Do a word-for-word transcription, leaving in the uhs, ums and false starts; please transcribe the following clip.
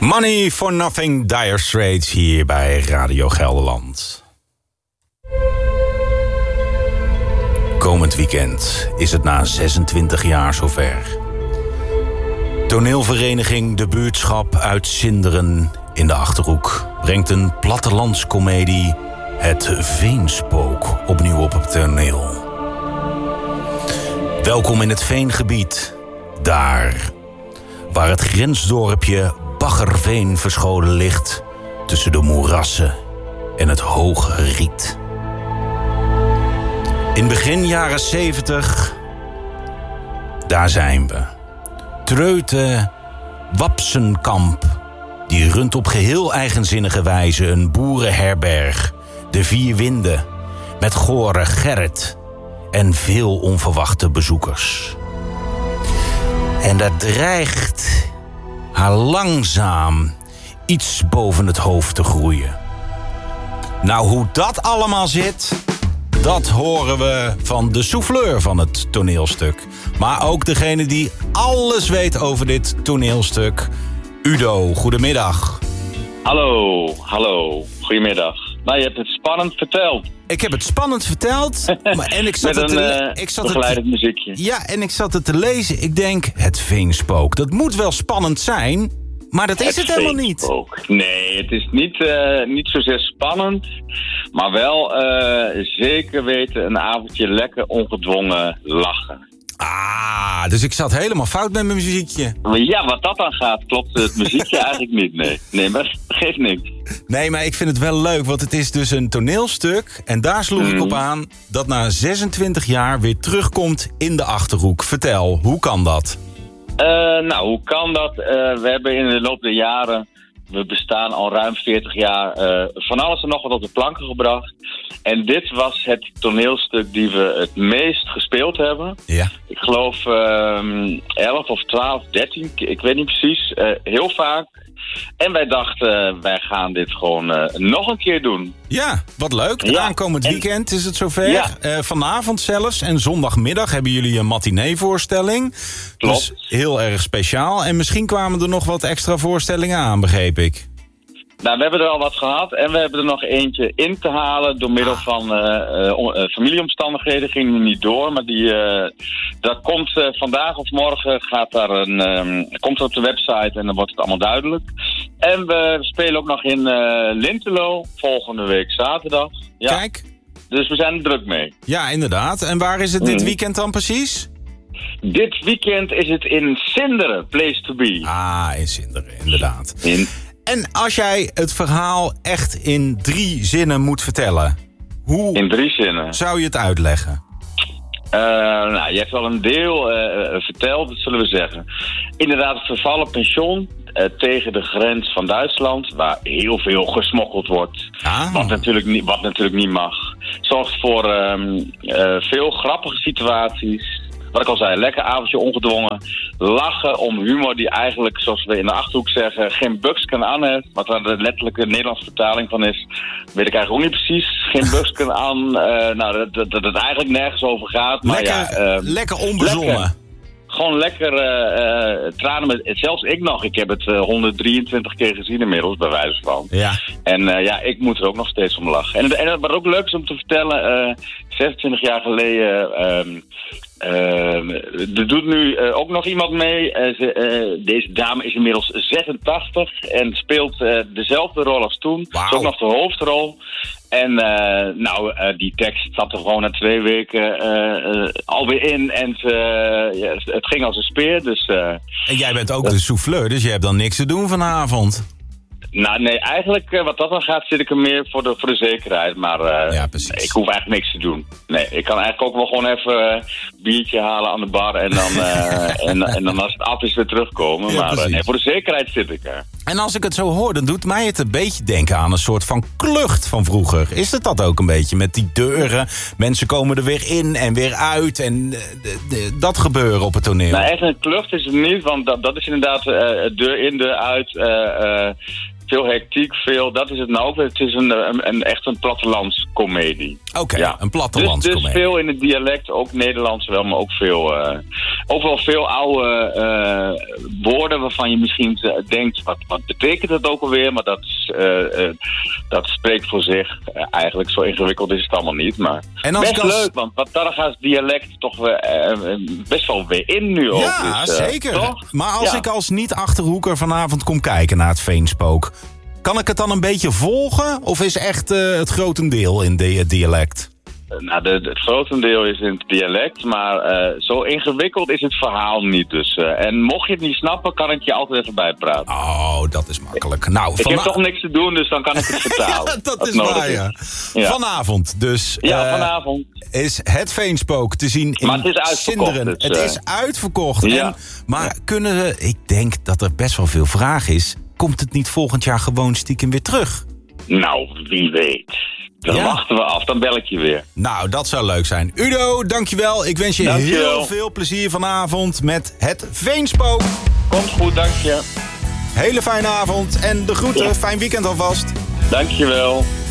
Money for Nothing, Dire Straits hier bij Radio Gelderland. Komend weekend is het na zesentwintig jaar zover. Toneelvereniging De Buurtschap uit Sinderen in de Achterhoek brengt een plattelandscomedie Het Veenspook opnieuw op het toneel. Welkom in het Veengebied, daar waar het grensdorpje Baggerveen verscholen ligt tussen de moerassen en het hoge riet. In begin jaren zeventig, daar zijn we. Treute Wapsenkamp, die runt op geheel eigenzinnige wijze een boerenherberg, De Vier Winden, met gore Gerrit en veel onverwachte bezoekers. En daar dreigt haar langzaam iets boven het hoofd te groeien. Nou, hoe dat allemaal zit, dat horen we van de souffleur van het toneelstuk. Maar ook degene die alles weet over dit toneelstuk. Udo, goedemiddag. Hallo, hallo, goedemiddag. Nou, je hebt het spannend verteld. Ik heb het spannend verteld. Maar, en ik zat Met een het te, uh, ik zat begeleidend het, muziekje. Ja, en ik zat het te lezen. Ik denk, het Veenspook. Dat moet wel spannend zijn, maar dat is het, het helemaal niet. Nee, het is niet, uh, niet zozeer spannend. Maar wel uh, zeker weten een avondje lekker ongedwongen lachen. Ah, dus ik zat helemaal fout met mijn muziekje. Ja, wat dat dan gaat, klopt het muziekje eigenlijk niet. Nee, nee, maar dat geeft niks. Nee, maar ik vind het wel leuk, want het is dus een toneelstuk. En daar sloeg mm. ik op aan dat na zesentwintig jaar weer terugkomt in de Achterhoek. Vertel, hoe kan dat? Uh, nou, hoe kan dat? Uh, we hebben in de loop der jaren, we bestaan al ruim veertig jaar, uh, van alles en nog wat op de planken gebracht. En dit was het toneelstuk die we het meest gespeeld hebben. Ja. Ik geloof uh, elf of twaalf, dertien, ik weet niet precies, uh, heel vaak. En wij dachten, uh, wij gaan dit gewoon uh, nog een keer doen. Ja, wat leuk. Ja. Aankomend weekend is het zover. Ja. Uh, vanavond zelfs en zondagmiddag hebben jullie een matinee-voorstelling. Klopt. Dus heel erg speciaal. En misschien kwamen er nog wat extra voorstellingen aan, begreep ik. Nou, we hebben er al wat gehad en we hebben er nog eentje in te halen door middel van uh, uh, familieomstandigheden. Ging nu niet door, maar die, uh, dat komt uh, vandaag of morgen gaat daar een, um, komt er op de website en dan wordt het allemaal duidelijk. En we spelen ook nog in uh, Lintelo volgende week zaterdag. Ja. Kijk. Dus we zijn er druk mee. Ja, inderdaad. En waar is het dit mm. weekend dan precies? Dit weekend is het in Sinderen, place to be. Ah, in Sinderen, inderdaad. In En als jij het verhaal echt in drie zinnen moet vertellen, hoe in drie zinnen zou je het uitleggen? Uh, nou, je hebt wel een deel uh, verteld, dat zullen we zeggen. Inderdaad, het vervallen pension uh, tegen de grens van Duitsland, waar heel veel gesmokkeld wordt. Ah. Wat, natuurlijk niet, wat natuurlijk niet mag. Zorgt voor um, uh, veel grappige situaties. Wat ik al zei, lekker avondje ongedwongen. Lachen om humor die eigenlijk, zoals we in de Achterhoek zeggen, geen buksken aan heeft. Wat daar de letterlijke Nederlandse vertaling van is, weet ik eigenlijk ook niet precies. Geen buksken aan. Uh, nou, dat, dat, dat het eigenlijk nergens over gaat. Maar lekker, ja, uh, lekker onbezonnen. Lekker. Gewoon lekker uh, uh, tranen met... Zelfs ik nog. Ik heb het uh, honderddrieëntwintig keer gezien inmiddels, bij wijze van. Ja. En uh, ja, ik moet er ook nog steeds om lachen. En, en wat ook leuk is om te vertellen, uh, zesentwintig jaar geleden... Uh, Uh, er doet nu uh, ook nog iemand mee. Uh, ze, uh, deze dame is inmiddels zesentachtig en speelt uh, dezelfde rol als toen. Wow. Is ook nog de hoofdrol. En uh, nou, uh, die tekst zat er gewoon na twee weken uh, uh, alweer in. En ze, uh, ja, het ging als een speer. Dus, uh, en jij bent ook uh, de souffleur, dus je hebt dan niks te doen vanavond. Nou, nee, eigenlijk uh, wat dat dan gaat, zit ik er meer voor de, voor de zekerheid. Maar uh, ja, ik hoef eigenlijk niks te doen. Nee, ik kan eigenlijk ook wel gewoon even een uh, biertje halen aan de bar. En dan, uh, en, en dan als het af is weer terugkomen. Ja, maar uh, nee, voor de zekerheid zit ik er. En als ik het zo hoor, dan doet mij het een beetje denken aan een soort van klucht van vroeger. Is het dat ook een beetje met die deuren? Mensen komen er weer in en weer uit en uh, de, de, dat gebeuren op het toneel. Nou, echt een klucht is het niet, want dat, dat is inderdaad uh, deur in, deur uit... Uh, uh, Veel hectiek, veel, dat is het nou ook. Het is een, een, een echt een plattelandscomedie. Oké, okay, ja. een plattelandscomedie. Dus, dus veel in het dialect, ook Nederlands wel, maar ook veel, uh, ook wel veel oude uh, woorden waarvan je misschien denkt, wat, wat betekent dat ook alweer? Maar dat, uh, uh, dat spreekt voor zich. Uh, eigenlijk zo ingewikkeld is het allemaal niet, maar en als best als... leuk, want wat daar gaat dialect toch uh, uh, best wel weer in nu ook. Ja, dus, uh, zeker. Toch? Maar als ja. ik als niet-Achterhoeker vanavond kom kijken naar het Veenspook, kan ik het dan een beetje volgen? Of is echt uh, het grotendeel in de, het dialect? Nou, de, de, het grotendeel is in het dialect, maar uh, zo ingewikkeld is het verhaal niet. Dus, uh, en mocht je het niet snappen, kan ik je altijd even bijpraten. Oh, dat is makkelijk. Nou, ik vana- heb toch niks te doen, dus dan kan ik het vertalen. ja, dat is waar, ja. ja. Vanavond dus. Ja, uh, vanavond. Is het Veenspook te zien in maar het is uitverkocht, Sinderen. Dus, het uh, is uitverkocht. Ja. En, maar ja. kunnen we, ik denk dat er best wel veel vraag is, komt het niet volgend jaar gewoon stiekem weer terug? Nou, wie weet. Dan ja. wachten we af, dan bel ik je weer. Nou, dat zou leuk zijn. Udo, dankjewel. Ik wens je dankjewel. heel veel plezier vanavond met het Veenspook. Komt goed, dank je. Hele fijne avond en de groeten. Ja. Fijn weekend alvast. Dankjewel.